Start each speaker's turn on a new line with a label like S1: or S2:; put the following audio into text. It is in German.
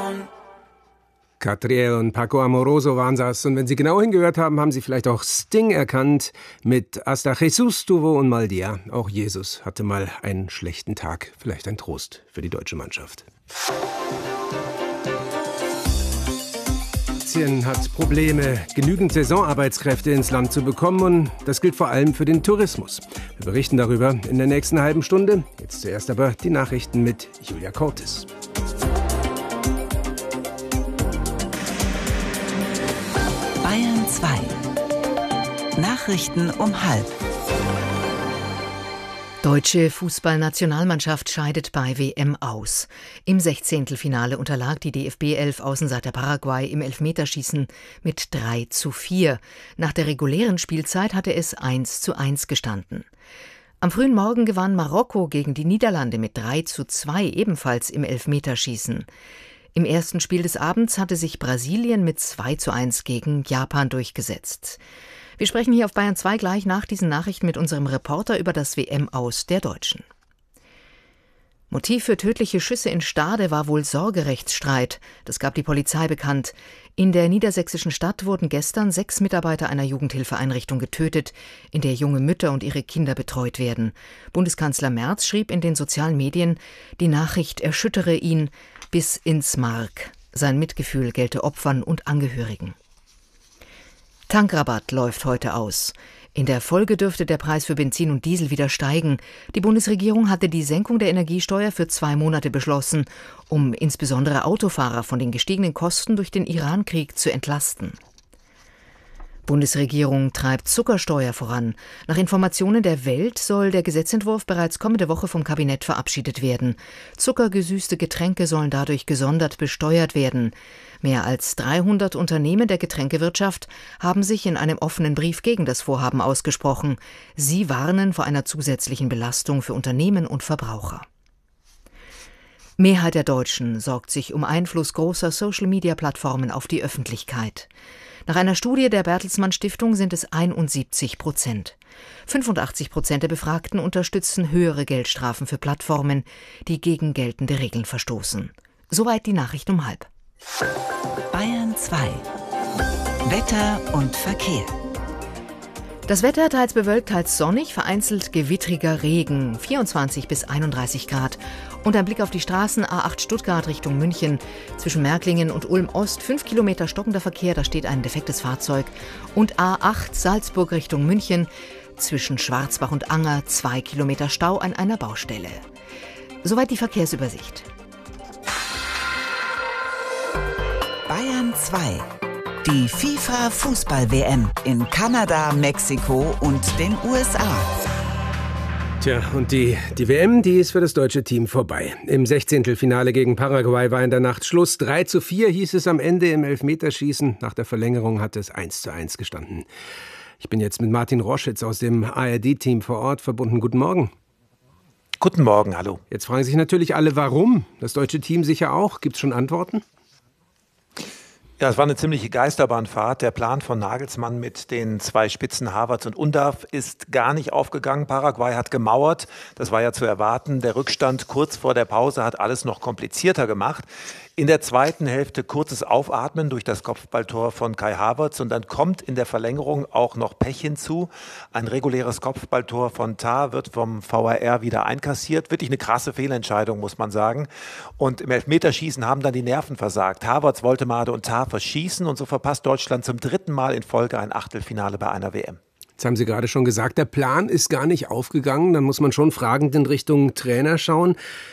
S1: Catriel und Paco Amoroso waren das. Und wenn Sie genau hingehört haben, haben Sie vielleicht auch Sting erkannt mit Hasta Jesús tuvo un mal día. Auch Jesus hatte mal einen schlechten Tag. Vielleicht ein Trost für die deutsche Mannschaft. Kroatien hat Probleme, genügend Saisonarbeitskräfte ins Land zu bekommen, und das gilt vor allem für den Tourismus. Wir berichten darüber in der nächsten halben Stunde. Jetzt zuerst aber die Nachrichten mit Julia Cortes.
S2: Bayern 2. Nachrichten um 12:30. Deutsche Fußballnationalmannschaft scheidet bei WM aus. Im 16. unterlag die DFB-11-Außenseiter Paraguay im Elfmeterschießen mit 3:4. Nach der regulären Spielzeit hatte es 1:1 gestanden. Am frühen Morgen gewann Marokko gegen die Niederlande mit 3:2, ebenfalls im Elfmeterschießen. Im ersten Spiel des Abends hatte sich Brasilien mit 2:1 gegen Japan durchgesetzt. Wir sprechen hier auf Bayern 2 gleich nach diesen Nachrichten mit unserem Reporter über das WM-Aus der Deutschen. Motiv für tödliche Schüsse in Stade war wohl Sorgerechtsstreit. Das gab die Polizei bekannt. In der niedersächsischen Stadt wurden gestern 6 Mitarbeiter einer Jugendhilfeeinrichtung getötet, in der junge Mütter und ihre Kinder betreut werden. Bundeskanzler Merz schrieb in den sozialen Medien, die Nachricht erschüttere ihn bis ins Mark. Sein Mitgefühl gelte Opfern und Angehörigen. Tankrabatt läuft heute aus. In der Folge dürfte der Preis für Benzin und Diesel wieder steigen. Die Bundesregierung hatte die Senkung der Energiesteuer für 2 Monate beschlossen, um insbesondere Autofahrer von den gestiegenen Kosten durch den Iran-Krieg zu entlasten. Bundesregierung treibt Zuckersteuer voran. Nach Informationen der Welt soll der Gesetzentwurf bereits kommende Woche vom Kabinett verabschiedet werden. Zuckergesüßte Getränke sollen dadurch gesondert besteuert werden. Mehr als 300 Unternehmen der Getränkewirtschaft haben sich in einem offenen Brief gegen das Vorhaben ausgesprochen. Sie warnen vor einer zusätzlichen Belastung für Unternehmen und Verbraucher. Mehrheit der Deutschen sorgt sich um Einfluss großer Social-Media-Plattformen auf die Öffentlichkeit. Nach einer Studie der Bertelsmann Stiftung sind es 71%. 85% der Befragten unterstützen höhere Geldstrafen für Plattformen, die gegen geltende Regeln verstoßen. Soweit die Nachricht um 12:30. Bayern 2. Wetter und Verkehr. Das Wetter teils bewölkt, teils sonnig, vereinzelt gewittriger Regen, 24 bis 31 Grad. Und ein Blick auf die Straßen: A8 Stuttgart Richtung München, zwischen Märklingen und Ulm Ost 5 Kilometer stockender Verkehr, da steht ein defektes Fahrzeug. Und A8 Salzburg Richtung München, zwischen Schwarzbach und Anger 2 Kilometer Stau an einer Baustelle. Soweit die Verkehrsübersicht. Bayern 2. Die FIFA-Fußball-WM in Kanada, Mexiko und den USA.
S1: Tja, und die WM, die ist für das deutsche Team vorbei. Im 16. gegen Paraguay war in der Nacht Schluss. 3:4 hieß es am Ende im Elfmeterschießen. Nach der Verlängerung hat es 1:1 gestanden. Ich bin jetzt mit Martin Roschitz aus dem ARD-Team vor Ort verbunden. Guten Morgen.
S3: Guten Morgen, hallo.
S1: Jetzt fragen sich natürlich alle, warum? Das deutsche Team sicher auch. Gibt es schon Antworten?
S3: Ja, es war eine ziemliche Geisterbahnfahrt. Der Plan von Nagelsmann mit den 2 Spitzen Havertz und Undav ist gar nicht aufgegangen. Paraguay hat gemauert. Das war ja zu erwarten. Der Rückstand kurz vor der Pause hat alles noch komplizierter gemacht. In der zweiten Hälfte kurzes Aufatmen durch das Kopfballtor von Kai Havertz, und dann kommt in der Verlängerung auch noch Pech hinzu. Ein reguläres Kopfballtor von Tah wird vom VAR wieder einkassiert. Wirklich eine krasse Fehlentscheidung, muss man sagen. Und im Elfmeterschießen haben dann die Nerven versagt. Havertz, Woltemade und Tah verschießen, und so verpasst Deutschland zum 3. Mal in Folge ein Achtelfinale bei einer WM.
S1: Jetzt haben Sie gerade schon gesagt, der Plan ist gar nicht aufgegangen. Dann muss man schon fragend in Richtung Trainer schauen.